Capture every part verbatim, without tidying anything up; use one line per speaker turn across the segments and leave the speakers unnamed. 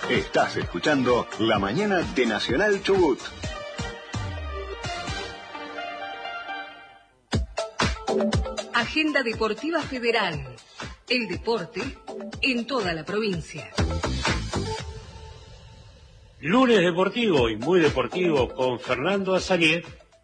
Estás escuchando La Mañana de Nacional Chubut.
Agenda Deportiva Federal. El deporte en toda la provincia.
Lunes deportivo y muy deportivo con Fernando Azarié.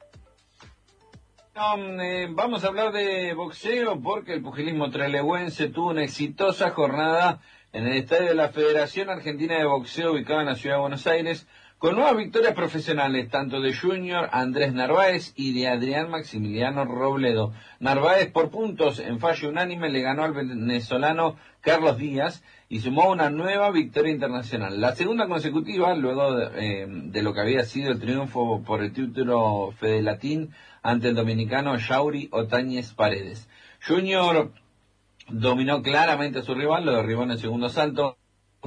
Um, eh, vamos a hablar de boxeo porque el pugilismo trelewense tuvo una exitosa jornada en el estadio de la Federación Argentina de Boxeo ubicado en la ciudad de Buenos Aires, con nuevas victorias profesionales tanto de Junior Andrés Narváez y de Adrián Maximiliano Robledo. Narváez por puntos en fallo unánime le ganó al venezolano Carlos Díaz y sumó una nueva victoria internacional, la segunda consecutiva luego de, eh, de lo que había sido el triunfo por el título fedelatín ante el dominicano Yauri Otañez Paredes. Junior dominó claramente a su rival, lo derribó en el segundo asalto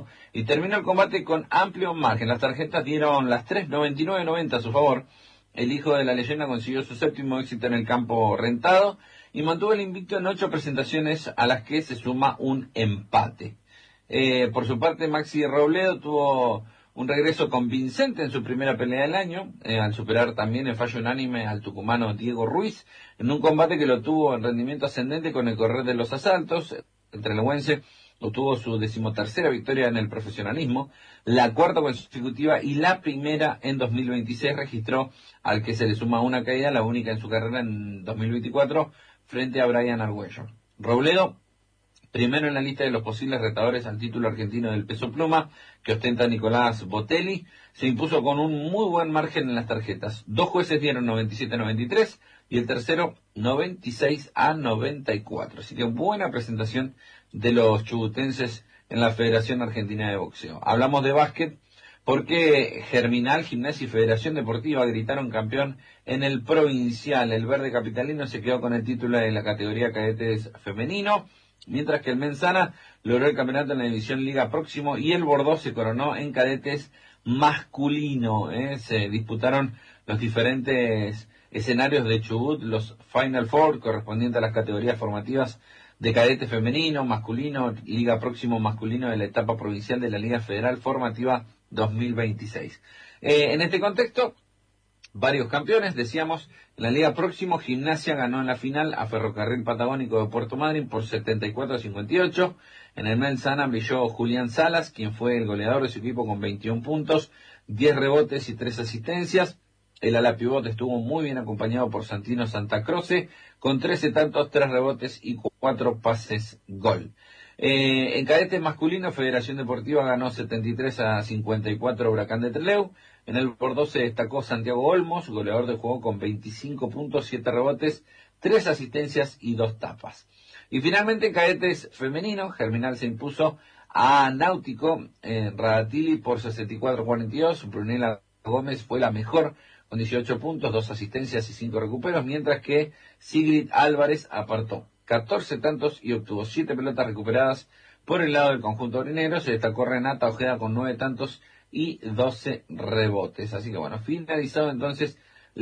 y terminó el combate con amplio margen. Las tarjetas dieron las tres, noventa y nueve noventa a su favor. El hijo de la leyenda consiguió su séptimo éxito en el campo rentado y mantuvo el invicto en ocho presentaciones a las que se suma un empate. Eh, por su parte, Maxi Robledo tuvo un regreso convincente en su primera pelea del año, eh, al superar también en fallo unánime al tucumano Diego Ruiz, en un combate que lo tuvo en rendimiento ascendente con el correr de los asaltos. El trelewense obtuvo su decimotercera victoria en el profesionalismo, la cuarta consecutiva y la primera en dos mil veintiséis, registró al que se le suma una caída, la única en su carrera en dos mil veinticuatro, frente a Brian Argüello. Robledo, primero en la lista de los posibles retadores al título argentino del peso pluma, que ostenta Nicolás Botelli, se impuso con un muy buen margen en las tarjetas. Dos jueces dieron noventa y siete a noventa y tres y el tercero noventa y seis a noventa y cuatro. Así que buena presentación de los chubutenses en la Federación Argentina de Boxeo. Hablamos de básquet porque Germinal, Gimnasia y Federación Deportiva gritaron campeón en el provincial. El verde capitalino se quedó con el título de la categoría cadetes femenino, mientras que el Menzana logró el campeonato en la división Liga Próximo y el Bordeaux se coronó en cadetes masculino. ¿eh? Se disputaron los diferentes escenarios de Chubut, los Final Four correspondientes a las categorías formativas de cadete femenino, masculino, Liga Próximo masculino de la etapa provincial de la Liga Federal Formativa dos mil veintiséis. Eh, en este contexto, varios campeones, decíamos, en la Liga Próximo, Gimnasia ganó en la final a Ferrocarril Patagónico de Puerto Madryn por setenta y cuatro a cincuenta y ocho. En el Menzana brilló Julián Salas, quien fue el goleador de su equipo con veintiún puntos, diez rebotes y tres asistencias. El ala pivot estuvo muy bien acompañado por Santino Santa Croce, con trece tantos, tres rebotes y cuatro pases gol. Eh, en cadete masculino, Federación Deportiva ganó setenta y tres a cincuenta y cuatro Huracán de Trelew. En el Bordeaux se destacó Santiago Olmos, goleador del juego con veinticinco puntos, siete rebotes, tres asistencias y dos tapas. Y finalmente en cadetes femeninos, Germinal se impuso a Náutico eh, Radatili por sesenta y cuatro a cuarenta y dos. Brunella Gómez fue la mejor con dieciocho puntos, dos asistencias y cinco recuperos, mientras que Sigrid Álvarez apartó catorce tantos y obtuvo siete pelotas recuperadas por el lado del conjunto orinero. Se destacó Renata Ojeda con nueve tantos y doce rebotes. Así que bueno, finalizado entonces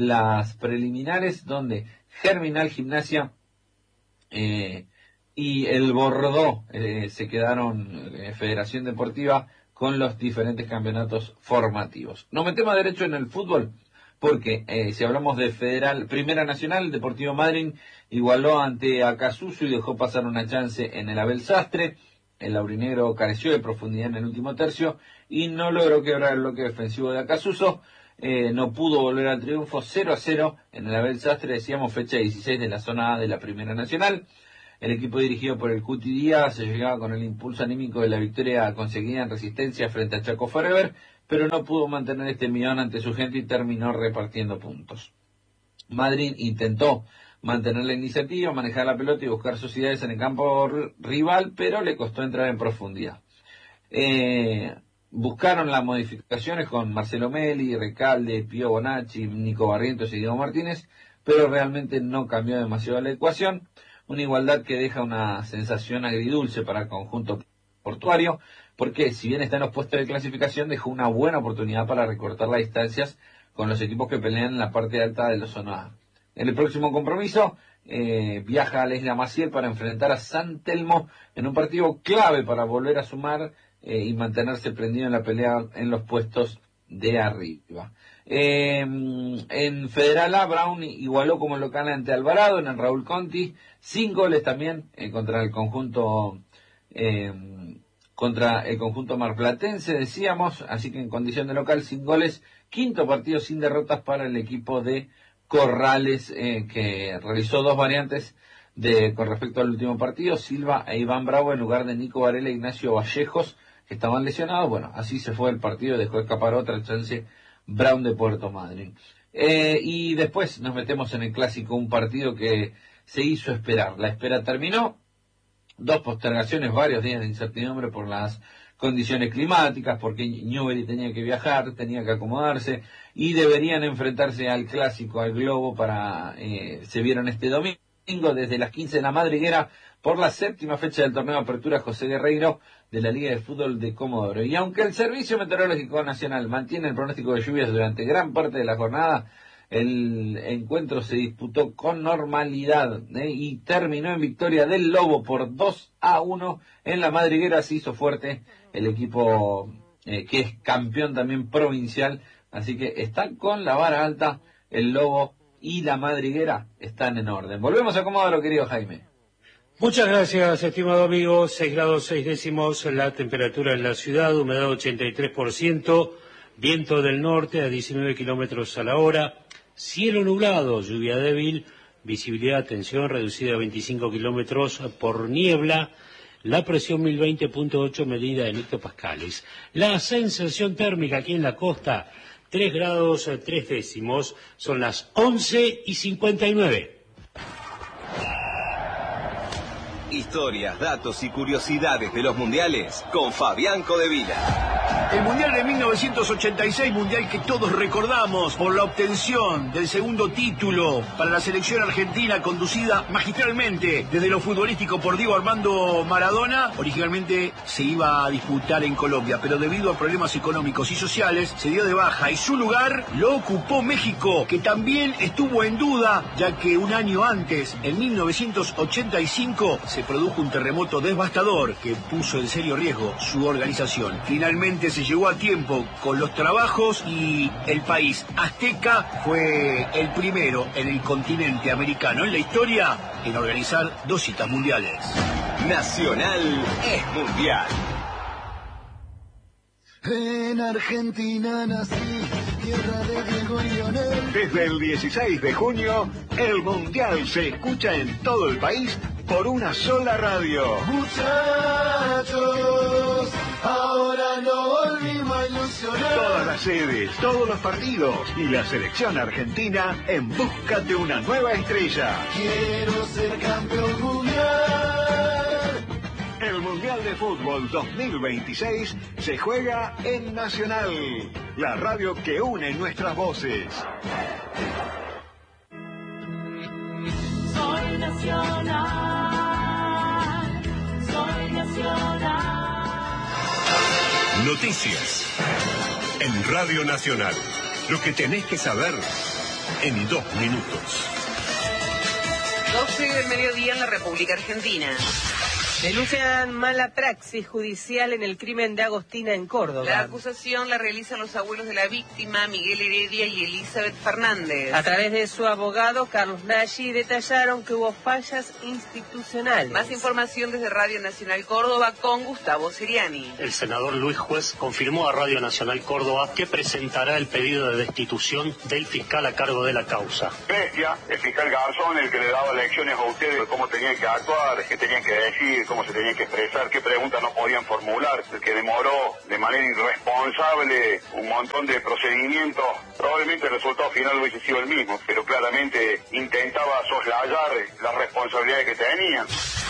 las preliminares donde Germinal, Gimnasia eh, y el Bordeaux eh, se quedaron, eh, Federación Deportiva, con los diferentes campeonatos formativos. Nos metemos derecho en el fútbol, porque eh, si hablamos de Federal Primera Nacional, Deportivo Madryn igualó ante Acasuso y dejó pasar una chance en el Abel Sastre. El laurinegro careció de profundidad en el último tercio y no logró quebrar el bloque defensivo de Acasuso. Eh, no pudo volver al triunfo, cero a cero en el Abel Sastre, decíamos, fecha dieciséis de la zona A de la Primera Nacional. El equipo dirigido por el Cuti Díaz se llegaba con el impulso anímico de la victoria conseguida en Resistencia frente a Chaco Forever, pero no pudo mantener este millón ante su gente y terminó repartiendo puntos. Madryn intentó mantener la iniciativa, manejar la pelota y buscar sociedades en el campo rival, pero le costó entrar en profundidad. Eh, buscaron las modificaciones con Marcelo Meli, Recalde, Pío Bonacci, Nico Barrientos y Diego Martínez, pero realmente no cambió demasiado la ecuación. Una igualdad que deja una sensación agridulce para el conjunto portuario, porque si bien está en los puestos de clasificación, dejó una buena oportunidad para recortar las distancias con los equipos que pelean en la parte alta de la zona A. En el próximo compromiso, eh, viaja a la Isla Maciel para enfrentar a San Telmo en un partido clave para volver a sumar eh, y mantenerse prendido en la pelea en los puestos de arriba. Eh, en Federal A, Brown igualó como local ante Alvarado en el Raúl Conti, sin goles también eh, contra el conjunto eh, contra el conjunto marplatense, decíamos, así que en condición de local sin goles, quinto partido sin derrotas para el equipo de Corrales, eh, que realizó dos variantes de con respecto al último partido, Silva e Iván Bravo en lugar de Nico Varela e Ignacio Vallejos, que estaban lesionados. Bueno, así se fue el partido, dejó escapar otra chance Brown de Puerto Madryn. Eh, y después nos metemos en el clásico, un partido que se hizo esperar. La espera terminó, dos postergaciones, varios días de incertidumbre por las condiciones climáticas, porque Newbery tenía que viajar, tenía que acomodarse, y deberían enfrentarse al clásico, al Globo, para eh, se vieron este domingo desde las quince en la Madriguera por la séptima fecha del torneo de apertura José Guerreiro de la Liga de Fútbol de Comodoro. Y aunque el Servicio Meteorológico Nacional mantiene el pronóstico de lluvias durante gran parte de la jornada, el encuentro se disputó con normalidad ¿eh? y terminó en victoria del Lobo por dos a uno en la Madriguera. Se hizo fuerte el equipo eh, que es campeón también provincial, así que están con la vara alta. El Lobo y la Madriguera están en orden. Volvemos a Comodoro, querido Jaime.
Muchas gracias, estimado amigo. seis grados seis décimos la temperatura en la ciudad, humedad ochenta y tres por ciento, viento del norte a diecinueve kilómetros a la hora, cielo nublado, lluvia débil, visibilidad, tensión reducida a veinticinco kilómetros por niebla, la presión mil veinte punto ocho medida en hectopascales. La sensación térmica aquí en la costa, tres grados tres décimos, son las once y cincuenta y nueve.
Historias, datos y curiosidades de los mundiales con Fabián Codevila.
El Mundial de mil novecientos ochenta y seis, mundial que todos recordamos por la obtención del segundo título para la selección argentina, conducida magistralmente desde lo futbolístico por Diego Armando Maradona. Originalmente se iba a disputar en Colombia, pero debido a problemas económicos y sociales se dio de baja y su lugar lo ocupó México, que también estuvo en duda, ya que un año antes, en mil novecientos ochenta y cinco, se produjo un terremoto devastador que puso en serio riesgo su organización. Finalmente se llegó a tiempo con los trabajos y el país azteca fue el primero en el continente americano en la historia en organizar dos citas mundiales.
Nacional es mundial.
En Argentina nací, tierra de Diego y Lionel.
Desde el dieciséis de junio, el mundial se escucha en todo el país por una sola radio.
Muchachos, ahora no volvimos a ilusionar.
Todas las sedes, todos los partidos y la selección argentina en busca de una nueva estrella.
Quiero ser campeón mundial.
El Mundial de Fútbol dos mil veintiséis se juega en Nacional, la radio que une nuestras voces.
Soy nacional, soy nacional.
Noticias en Radio Nacional. Lo que tenés que saber en dos minutos.
doce del mediodía en la República Argentina.
Denuncian mala praxis judicial en el crimen de Agostina en Córdoba.
La acusación la realizan los abuelos de la víctima, Miguel Heredia y Elizabeth Fernández.
A través de su abogado, Carlos Nagy, detallaron que hubo fallas institucionales.
Más información desde Radio Nacional Córdoba con Gustavo Seriani.
El senador Luis Juez confirmó a Radio Nacional Córdoba que presentará el pedido de destitución del fiscal a cargo de la causa.
Bestia, el fiscal Garzón, el que le daba lecciones a ustedes de cómo tenían que actuar, qué tenían que decir, cómo se tenían que expresar, qué preguntas no podían formular, el que demoró de manera irresponsable un montón de procedimientos. Probablemente el resultado final hubiese sido el mismo, pero claramente intentaba soslayar las responsabilidades que tenía.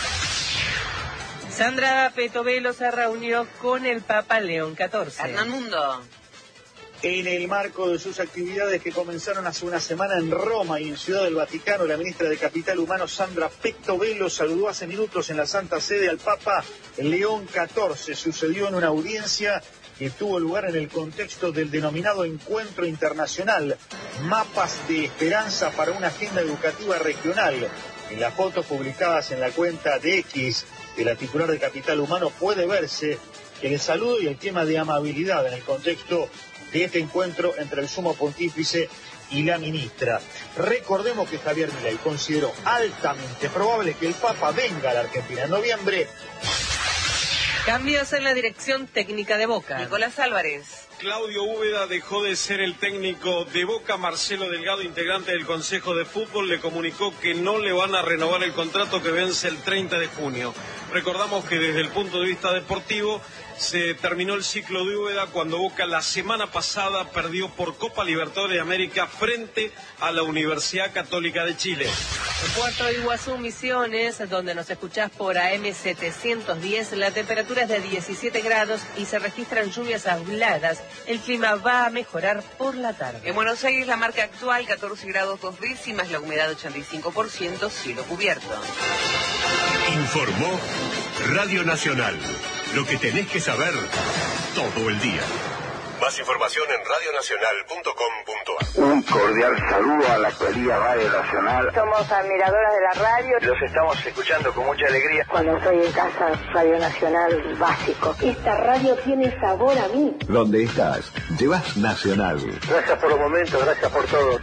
Sandra Petovelo se reunió con el Papa León catorce.
Hernán Mundo.
En el marco de sus actividades que comenzaron hace una semana en Roma y en Ciudad del Vaticano, la ministra de Capital Humano, Sandra Petovelo, saludó hace minutos en la Santa Sede al Papa León catorce. Sucedió en una audiencia que tuvo lugar en el contexto del denominado Encuentro Internacional, Mapas de Esperanza para una Agenda Educativa Regional. En las fotos publicadas en la cuenta de X de la titular de Capital Humano puede verse el saludo y el clima de amabilidad en el contexto de este encuentro entre el sumo pontífice y la ministra. Recordemos que Javier Milei consideró altamente probable que el Papa venga a la Argentina en noviembre.
Cambios en la dirección técnica de Boca.
Nicolás Álvarez.
Claudio Úbeda dejó de ser el técnico de Boca. Marcelo Delgado, integrante del Consejo de Fútbol, le comunicó que no le van a renovar el contrato que vence el treinta de junio. Recordamos que desde el punto de vista deportivo se terminó el ciclo de Úbeda cuando Boca la semana pasada perdió por Copa Libertadores de América frente a la Universidad Católica de Chile.
En Puerto Iguazú, Misiones, donde nos escuchás por A M setecientos diez, la temperatura es de diecisiete grados y se registran lluvias aisladas. El clima va a mejorar por la tarde.
En Buenos Aires la marca actual catorce grados dos décimas, la humedad ochenta y cinco por ciento, cielo cubierto.
Informó Radio Nacional. Lo que tenés que saber todo el día. Más información en radio nacional punto com punto a r.
Un cordial saludo a la actualidad Radio Nacional.
Somos admiradoras de la radio.
Los estamos escuchando con mucha alegría.
Cuando estoy en casa, Radio Nacional básico. Esta radio tiene sabor a mí.
¿Dónde estás? Llevas Nacional.
Gracias por los momentos, gracias por todo.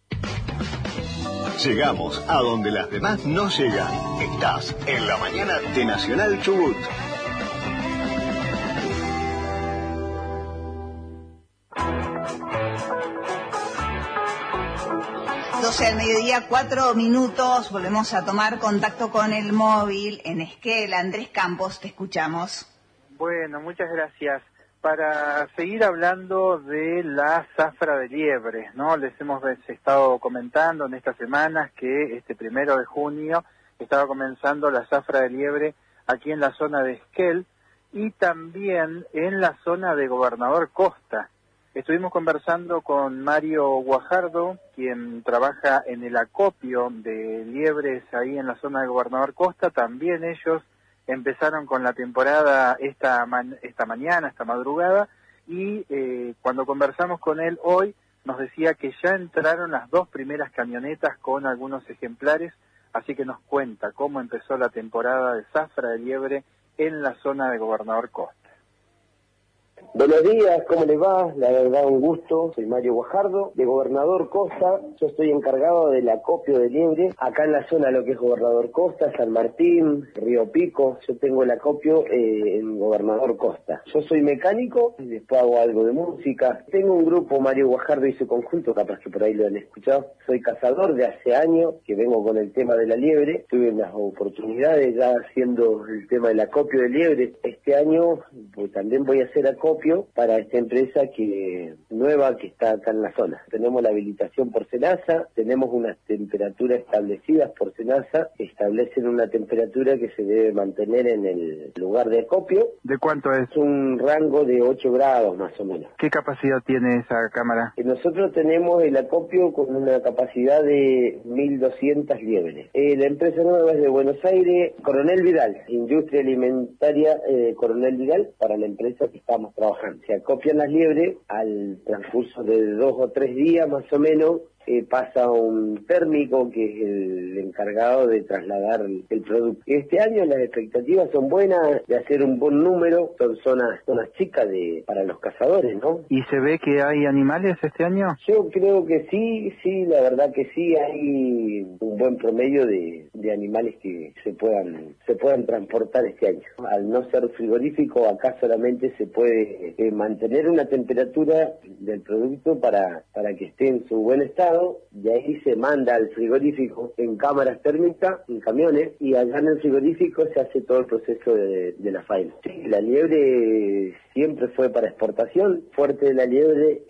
Llegamos a donde las demás no llegan. Estás en la mañana de Nacional Chubut.
doce al mediodía, cuatro minutos. Volvemos a tomar contacto con el móvil en Esquel. Andrés Campos, te escuchamos.
Bueno, muchas gracias. Para seguir hablando de la zafra de liebre, ¿no? Les hemos estado comentando en estas semanas que este primero de junio estaba comenzando la zafra de liebre aquí en la zona de Esquel y también en la zona de Gobernador Costa. Estuvimos conversando con Mario Guajardo, quien trabaja en el acopio de liebres ahí en la zona de Gobernador Costa. También ellos empezaron con la temporada esta ma- esta mañana, esta madrugada, y eh, cuando conversamos con él hoy nos decía que ya entraron las dos primeras camionetas con algunos ejemplares, así que nos cuenta cómo empezó la temporada de zafra de liebre en la zona de Gobernador Costa.
Buenos días, ¿cómo les va? La verdad, un gusto. Soy Mario Guajardo, de Gobernador Costa. Yo estoy encargado del acopio de liebre acá en la zona, lo que es Gobernador Costa, San Martín, Río Pico. Yo tengo el acopio eh, en Gobernador Costa. Yo soy mecánico, y después hago algo de música. Tengo un grupo, Mario Guajardo y su conjunto, capaz que por ahí lo han escuchado. Soy cazador de hace años, que vengo con el tema de la liebre. Tuve unas oportunidades ya haciendo el tema del acopio de liebre. Este año pues, también voy a hacer acopio para esta empresa que nueva que está acá en la zona. Tenemos la habilitación por SENASA, tenemos unas temperaturas establecidas por SENASA, establecen una temperatura que se debe mantener en el lugar de acopio.
¿De cuánto es?
Un rango de ocho grados más o menos.
¿Qué capacidad tiene esa cámara?
Nosotros tenemos el acopio con una capacidad de mil doscientas liebres. Eh, la empresa nueva es de Buenos Aires, Coronel Vidal, Industria Alimentaria eh, Coronel Vidal, para la empresa que estamos trabajando. Se acopian las liebres, al transcurso de dos o tres días más o menos, eh, pasa un térmico que es el encargado de trasladar el, el producto. Este año las expectativas son buenas de hacer un buen número, son zonas, zonas chicas de para los cazadores, ¿no?
¿Y se ve que hay animales este año?
Yo creo que sí, sí, la verdad que sí, hay un buen promedio de, de animales que se puedan se puedan transportar este año. Al no ser frigorífico, acá solamente se puede eh, mantener una temperatura del producto para, para que esté en su buen estado, y ahí se manda al frigorífico en cámaras térmicas, en camiones, y allá en el frigorífico se hace todo el proceso de, de la faena. Sí, la liebre siempre fue para exportación, fuerte de la liebre